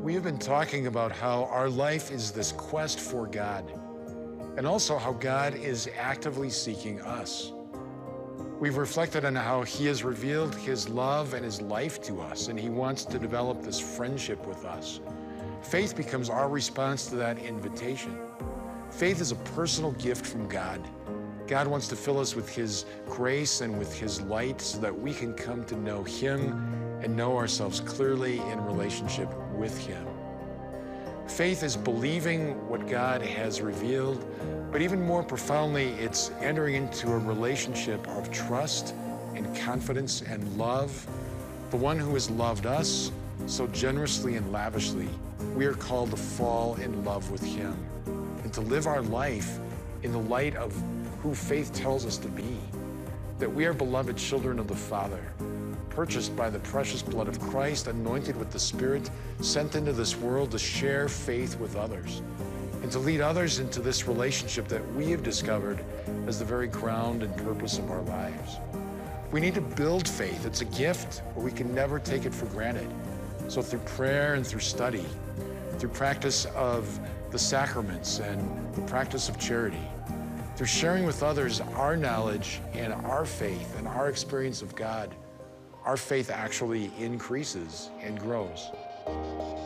We have been talking about how our life is this quest for God, and also how God is actively seeking us. We've reflected on how He has revealed His love and His life to us, and He wants to develop this friendship with us. Faith becomes our response to that invitation. Faith is a personal gift from God. God wants to fill us with His grace and with His light so that we can come to know Him and know ourselves clearly in relationship with Him. Faith is believing what God has revealed, but even more profoundly, it's entering into a relationship of trust and confidence and love. The one who has loved us so generously and lavishly, we are called to fall in love with Him and to live our life in the light of who faith tells us to be, that we are beloved children of the Father, purchased by the precious blood of Christ, anointed with the Spirit, sent into this world to share faith with others and to lead others into this relationship that we have discovered as the very ground and purpose of our lives. We need to build faith. It's a gift, but we can never take it for granted. So through prayer and through study, through practice of the sacraments and the practice of charity, through sharing with others our knowledge and our faith and our experience of God, our faith actually increases and grows.